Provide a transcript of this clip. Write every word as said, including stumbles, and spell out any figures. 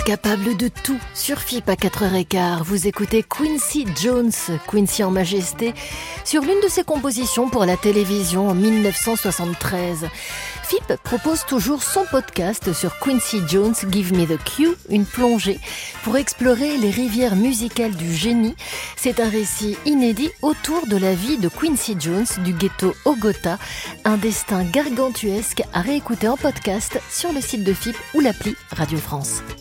Capable de tout, sur F I P à quatre heures quinze, vous écoutez Quincy Jones, Quincy en majesté, sur l'une de ses compositions pour la télévision en mille neuf cent soixante-treize. F I P propose toujours son podcast sur Quincy Jones, Give Me the Cue, une plongée pour explorer les rivières musicales du génie. C'est un récit inédit autour de la vie de Quincy Jones du ghetto au Gotha, un destin gargantuesque à réécouter en podcast sur le site de F I P ou l'appli Radio France.